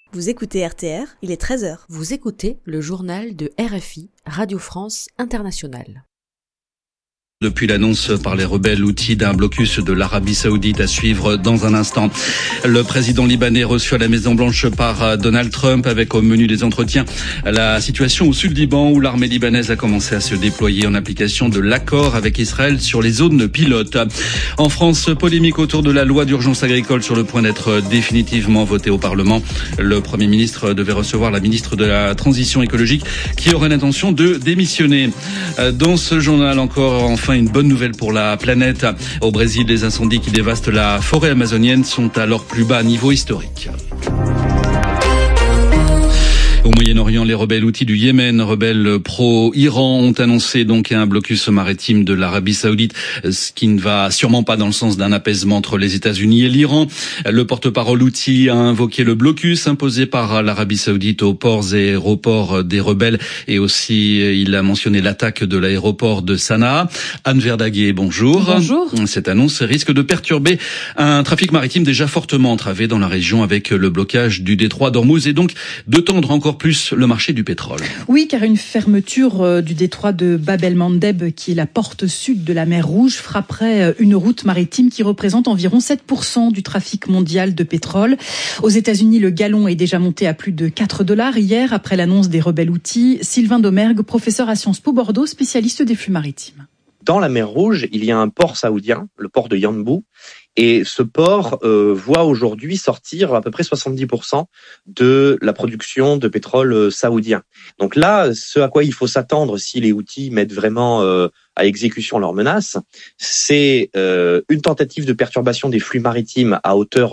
Vous écoutez RTR, il est 13h. Vous écoutez le journal de RFI, Radio France Internationale. Depuis l'annonce par les rebelles houthis d'un blocus de l'Arabie Saoudite à suivre dans un instant. Le président libanais reçu à la Maison-Blanche par Donald Trump avec au menu des entretiens la situation au sud Liban où l'armée libanaise a commencé à se déployer en application de l'accord avec Israël sur les zones pilotes. En France, polémique autour de la loi d'urgence agricole sur le point d'être définitivement votée au Parlement. Le Premier ministre devait recevoir la ministre de la Transition écologique qui aurait l'intention de démissionner. Dans ce journal encore, enfin, une bonne nouvelle pour la planète. Au Brésil, les incendies qui dévastent la forêt amazonienne sont à leur plus bas niveau historique. Au Moyen-Orient, les rebelles houthis du Yémen, rebelles pro-Iran, ont annoncé donc un blocus maritime de l'Arabie Saoudite, ce qui ne va sûrement pas dans le sens d'un apaisement entre les États-Unis et l'Iran. Le porte-parole houthi a invoqué le blocus imposé par l'Arabie Saoudite aux ports et aéroports des rebelles, et aussi il a mentionné l'attaque de l'aéroport de Sanaa. Anne Verdaguer, bonjour. Bonjour. Cette annonce risque de perturber un trafic maritime déjà fortement entravé dans la région avec le blocage du détroit d'Ormuz et donc de tendre encore plus le marché du pétrole. Oui, car une fermeture du détroit de Bab el-Mandeb, qui est la porte sud de la mer Rouge, frapperait une route maritime qui représente environ 7% du trafic mondial de pétrole. Aux États-Unis, le gallon est déjà monté à plus de $4 hier, après l'annonce des rebelles houthis. Sylvain Domergue, professeur à Sciences Po Bordeaux, spécialiste des flux maritimes. Dans la mer Rouge, il y a un port saoudien, le port de Yanbu, et ce port voit aujourd'hui sortir à peu près 70% de la production de pétrole saoudien. Donc là, ce à quoi il faut s'attendre si les Houthis mettent vraiment à exécution leurs menaces, c'est une tentative de perturbation des flux maritimes à hauteur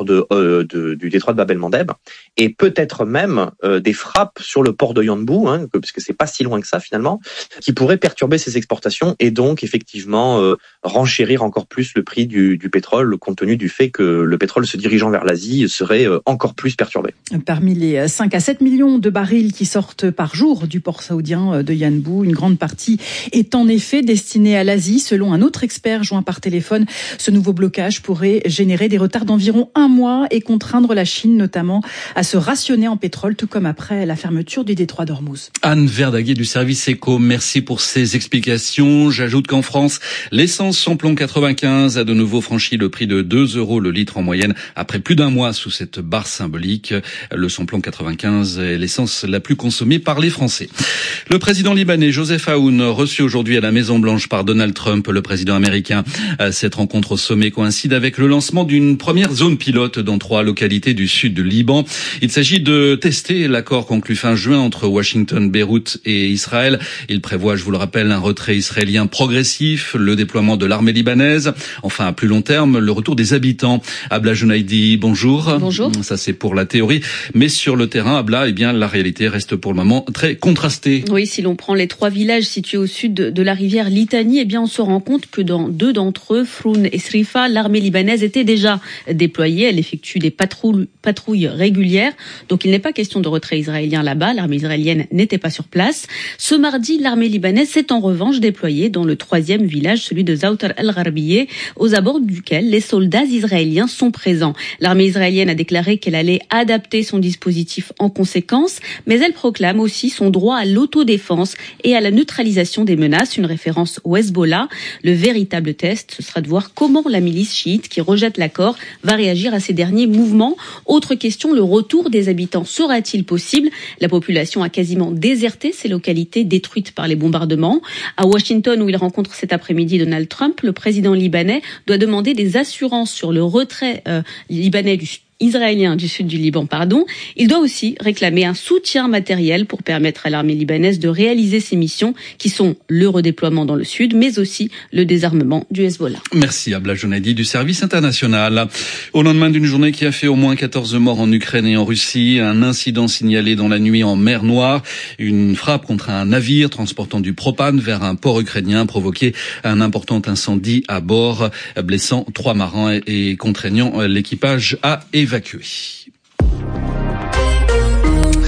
du détroit de Bab el-Mandeb, et peut-être même des frappes sur le port de Yanbu, parce que c'est pas si loin que ça finalement, qui pourraient perturber ces exportations et donc effectivement renchérir encore plus le prix du pétrole, compte tenu du fait que le pétrole se dirigeant vers l'Asie serait encore plus perturbé. Parmi les 5 à 7 millions de barils qui sortent par jour du port saoudien de Yanbu, une grande partie est en effet destinée à l'Asie. Selon un autre expert joint par téléphone, ce nouveau blocage pourrait générer des retards d'environ 1 mois et contraindre la Chine notamment à se rationner en pétrole, tout comme après la fermeture du détroit d'Ormuz. Anne Verdaguer du service Éco, merci pour ces explications. J'ajoute qu'en France, l'essence samplon 95 a de nouveau franchi le prix de 2 € le litre en moyenne après plus d'1 mois sous cette barre symbolique. Le samplon 95 est l'essence la plus consommée par les Français. Le président libanais Joseph Aoun, reçu aujourd'hui à la Maison-Blanche par Donald Trump, le président américain. Cette rencontre au sommet coïncide avec le lancement d'une première zone pilote dans 3 localités du sud du Liban. Il s'agit de tester l'accord conclu fin juin entre Washington, Beyrouth et Israël. Il prévoit, je vous le rappelle, un retrait israélien progressif, le déploiement de l'armée libanaise, enfin à plus long terme, le retour des habitants. Abla Jounaidi, bonjour. Bonjour. Ça c'est pour la théorie, mais sur le terrain, Abla, la réalité reste pour le moment très contrastée. Oui, si l'on prend les 3 villages situés au sud de la rivière Litani, on se rend compte que dans 2 d'entre eux, Froun et Srifa, l'armée libanaise était déjà déployée. Elle effectue des patrouilles régulières. Donc il n'est pas question de retrait israélien là-bas. L'armée israélienne n'était pas sur place. Ce mardi, l'armée libanaise s'est en revanche déployée dans le 3e village, celui de Zawtar el-Gharbiyeh, aux abords duquel les soldats israéliens sont présents. L'armée israélienne a déclaré qu'elle allait adapter son dispositif en conséquence, mais elle proclame aussi son droit à l'autodéfense et à la neutralisation des menaces, une référence au Hezbollah. Le véritable test, ce sera de voir comment la milice chiite qui rejette l'accord va réagir à ces derniers mouvements. Autre question, le retour des habitants sera-t-il possible ? La population a quasiment déserté ces localités détruites par les bombardements. À Washington, où il rencontre cet après-midi Donald Trump, le président libanais doit demander des assurances sur le retrait libanais israélien du sud du Liban, Il doit aussi réclamer un soutien matériel pour permettre à l'armée libanaise de réaliser ses missions qui sont le redéploiement dans le sud, mais aussi le désarmement du Hezbollah. Merci Abla Jounaidi du service international. Au lendemain d'une journée qui a fait au moins 14 morts en Ukraine et en Russie, un incident signalé dans la nuit en mer Noire, une frappe contre un navire transportant du propane vers un port ukrainien a provoqué un important incendie à bord, blessant 3 marins et contraignant l'équipage à évacuer.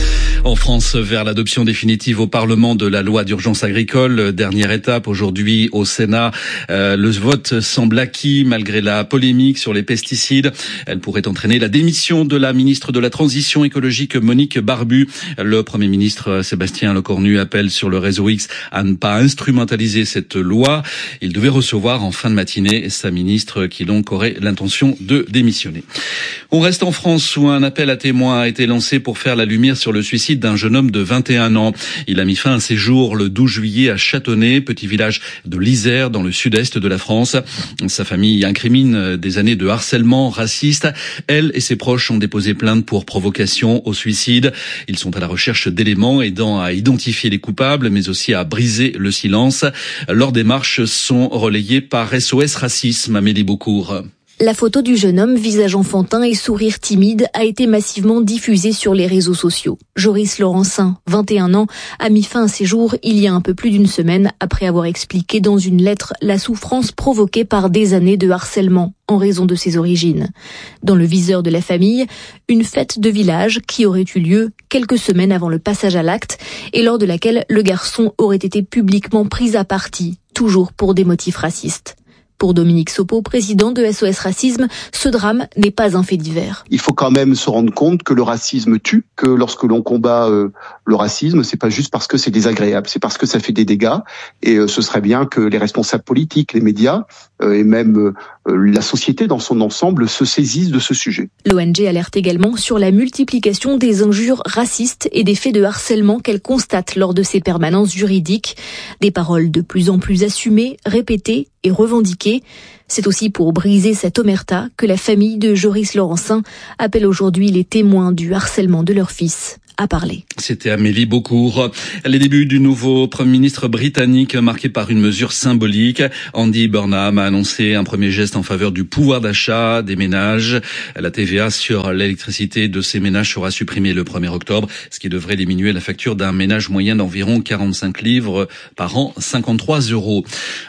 En France, vers l'adoption définitive au Parlement de la loi d'urgence agricole, dernière étape aujourd'hui au Sénat. Le vote semble acquis malgré la polémique sur les pesticides. Elle pourrait entraîner la démission de la ministre de la Transition écologique Monique Barbu. Le Premier ministre Sébastien Lecornu appelle sur le réseau X à ne pas instrumentaliser cette loi. Il devait recevoir en fin de matinée sa ministre qui donc aurait l'intention de démissionner. On reste en France où un appel à témoins a été lancé pour faire la lumière sur le suicide d'un jeune homme de 21 ans. Il a mis fin à ses jours le 12 juillet à Châtenay, petit village de l'Isère dans le sud-est de la France. Sa famille incrimine des années de harcèlement raciste. Elle et ses proches ont déposé plainte pour provocation au suicide. Ils sont à la recherche d'éléments aidant à identifier les coupables, mais aussi à briser le silence. Leurs démarches sont relayées par SOS Racisme. Amélie Beaucourt. La photo du jeune homme, visage enfantin et sourire timide, a été massivement diffusée sur les réseaux sociaux. Joris Laurencin, 21 ans, a mis fin à ses jours il y a un peu plus d'une semaine après avoir expliqué dans une lettre la souffrance provoquée par des années de harcèlement en raison de ses origines. Dans le viseur de la famille, une fête de village qui aurait eu lieu quelques semaines avant le passage à l'acte et lors de laquelle le garçon aurait été publiquement pris à partie, toujours pour des motifs racistes. Pour Dominique Sopo, président de SOS Racisme, ce drame n'est pas un fait divers. Il faut quand même se rendre compte que le racisme tue, que lorsque l'on combat le racisme, c'est pas juste parce que c'est désagréable, c'est parce que ça fait des dégâts. Et ce serait bien que les responsables politiques, les médias et même la société dans son ensemble se saisissent de ce sujet. L'ONG alerte également sur la multiplication des injures racistes et des faits de harcèlement qu'elle constate lors de ses permanences juridiques. Des paroles de plus en plus assumées, répétées et revendiquées. C'est aussi pour briser cette omerta que la famille de Joris Laurencin appelle aujourd'hui les témoins du harcèlement de leur fils à parler. C'était Amélie Beaucourt. Les débuts du nouveau Premier ministre britannique marqués par une mesure symbolique. Andy Burnham a annoncé un premier geste en faveur du pouvoir d'achat des ménages. La TVA sur l'électricité de ces ménages sera supprimée le 1er octobre, ce qui devrait diminuer la facture d'un ménage moyen d'environ 45 livres par an, 53 €.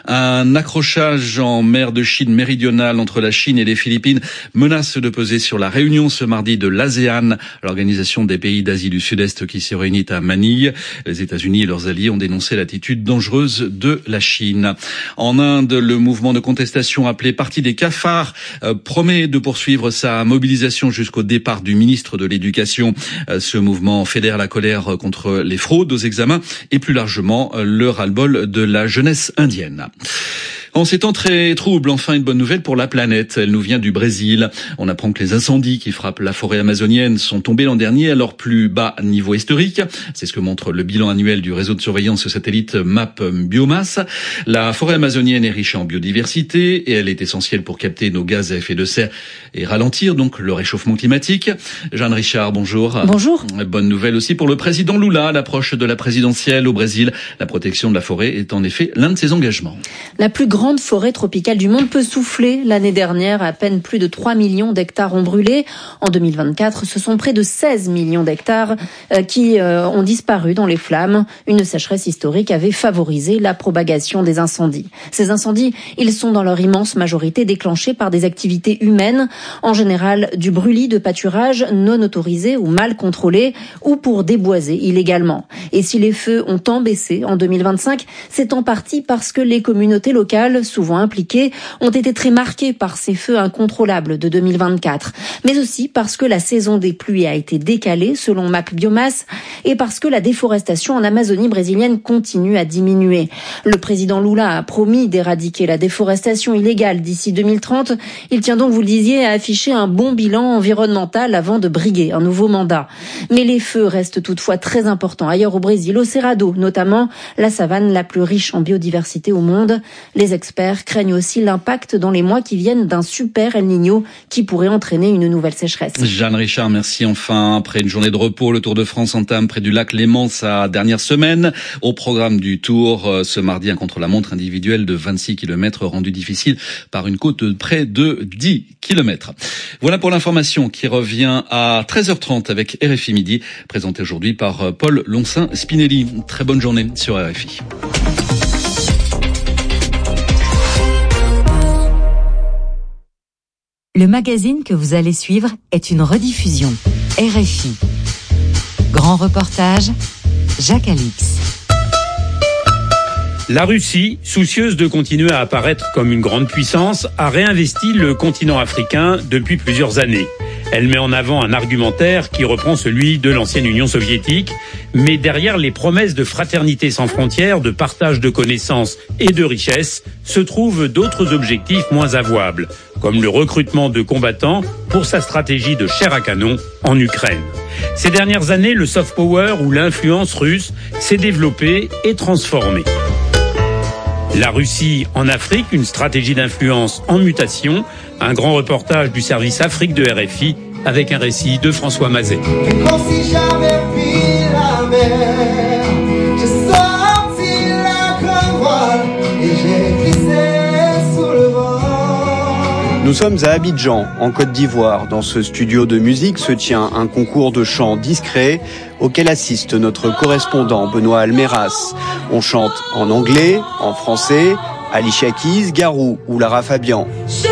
Un accrochage en mer de Chine méridionale entre la Chine et les Philippines menace de peser sur la réunion ce mardi de l'ASEAN, l'organisation des pays d'Asie du Sud-Est qui se réunit à Manille. Les États-Unis et leurs alliés ont dénoncé l'attitude dangereuse de la Chine. En Inde, le mouvement de contestation appelé Parti des cafards promet de poursuivre sa mobilisation jusqu'au départ du ministre de l'Éducation. Ce mouvement fédère la colère contre les fraudes aux examens et plus largement le ras-le-bol de la jeunesse indienne. En ces temps très troubles, enfin une bonne nouvelle pour la planète. Elle nous vient du Brésil. On apprend que les incendies qui frappent la forêt amazonienne sont tombés l'an dernier à leur plus bas niveau historique. C'est ce que montre le bilan annuel du réseau de surveillance satellite MapBiomass. La forêt amazonienne est riche en biodiversité et elle est essentielle pour capter nos gaz à effet de serre et ralentir donc le réchauffement climatique. Jeanne Richard, bonjour. Bonjour. Bonne nouvelle aussi pour le président Lula. À l'approche de la présidentielle au Brésil, la protection de la forêt est en effet l'un de ses engagements. La plus grande forêt tropicale du monde peut souffler. L'année dernière, à peine plus de 3 millions d'hectares ont brûlé. En 2024, ce sont près de 16 millions d'hectares qui ont disparu dans les flammes. Une sécheresse historique avait favorisé la propagation des incendies. Ces incendies, ils sont dans leur immense majorité déclenchés par des activités humaines, en général du brûlis de pâturage non autorisé ou mal contrôlé, ou pour déboiser illégalement. Et si les feux ont tant baissé en 2025, c'est en partie parce que les communautés locales, souvent impliquées, ont été très marquées par ces feux incontrôlables de 2024. Mais aussi parce que la saison des pluies a été décalée, selon MapBiomass, et parce que la déforestation en Amazonie brésilienne continue à diminuer. Le président Lula a promis d'éradiquer la déforestation illégale d'ici 2030. Il tient donc, vous le disiez, à afficher un bon bilan environnemental avant de briguer un nouveau mandat. Mais les feux restent toutefois très importants ailleurs au Brésil, au Cerrado, notamment la savane la plus riche en biodiversité au monde. Les experts craignent aussi l'impact dans les mois qui viennent d'un super El Niño qui pourrait entraîner une nouvelle sécheresse. Jeanne Richard, merci. Enfin, après une journée de repos, le Tour de France entame près du lac Léman sa dernière semaine. Au programme du Tour, ce mardi, un contre-la-montre individuel de 26 km rendu difficile par une côte de près de 10 km. Voilà pour l'information qui revient à 13h30 avec RFI Midi, présenté aujourd'hui par Paul Loncin-Spinelli. Très bonne journée sur RFI. Le magazine que vous allez suivre est une rediffusion. RFI. Grand Grand reportage, Jacques Alix. La Russie, soucieuse de continuer à apparaître comme une grande puissance, a réinvesti le continent africain depuis plusieurs années. Elle met en avant un argumentaire qui reprend celui de l'ancienne Union soviétique, mais derrière les promesses de fraternité sans frontières, de partage de connaissances et de richesses, se trouvent d'autres objectifs moins avouables, comme le recrutement de combattants pour sa stratégie de chair à canon en Ukraine. Ces dernières années, le soft power ou l'influence russe s'est développée et transformée. La Russie en Afrique, une stratégie d'influence en mutation, un grand reportage du service Afrique de RFI avec un récit de François Mazet. Nous sommes à Abidjan, en Côte d'Ivoire. Dans ce studio de musique se tient un concours de chant discret auquel assiste notre correspondant Benoît Almeras. On chante en anglais, en français, Alicia Keys, Garou ou Lara Fabian.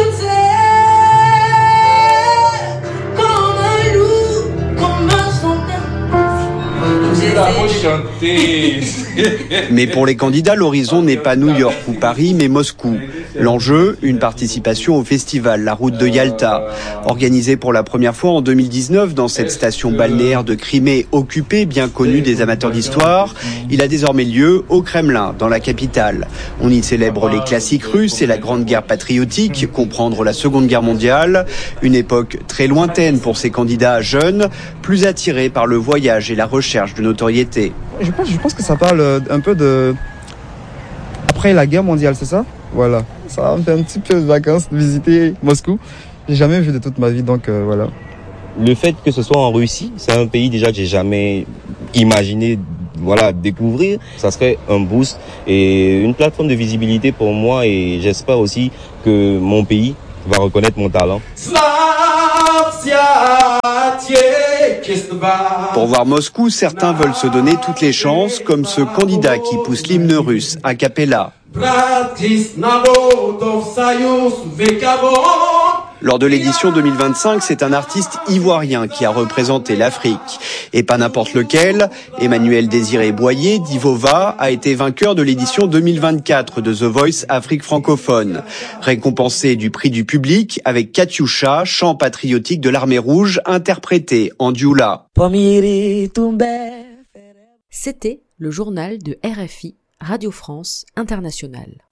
Mais pour les candidats, l'horizon n'est pas New York ou Paris, mais Moscou. L'enjeu, une participation au festival La Route de Yalta. Organisé pour la première fois en 2019 dans cette station balnéaire de Crimée occupée, bien connue des amateurs d'histoire, il a désormais lieu au Kremlin, dans la capitale. On y célèbre les classiques russes et la Grande Guerre patriotique, comprendre la Seconde Guerre mondiale. Une époque très lointaine pour ces candidats jeunes, plus attirés par le voyage et la recherche de notoriété. Je pense que ça parle un peu de... Après la guerre mondiale, c'est ça ? Voilà. Ça va me faire un petit peu de vacances de visiter Moscou. J'ai jamais vu de toute ma vie, donc voilà. Le fait que ce soit en Russie, c'est un pays déjà que j'ai jamais imaginé découvrir. Ça serait un boost et une plateforme de visibilité pour moi et j'espère aussi que mon pays va reconnaître mon talent. Pour voir Moscou, certains veulent se donner toutes les chances, comme ce candidat qui pousse l'hymne russe a cappella. Lors de l'édition 2025, c'est un artiste ivoirien qui a représenté l'Afrique. Et pas n'importe lequel, Emmanuel Désiré Boyer d'Ivova a été vainqueur de l'édition 2024 de The Voice Afrique francophone. Récompensé du prix du public avec Katyusha, chant patriotique de l'armée rouge interprété en dioula. C'était le journal de RFI, Radio France Internationale.